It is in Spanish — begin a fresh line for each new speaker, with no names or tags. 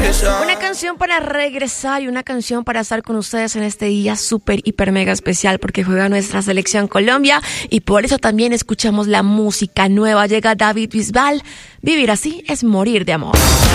Una canción para regresar y una canción para estar con ustedes en este día súper, hiper, mega especial porque juega nuestra selección Colombia y por eso también escuchamos la música nueva. Llega David Bisbal. Vivir así es morir de amor.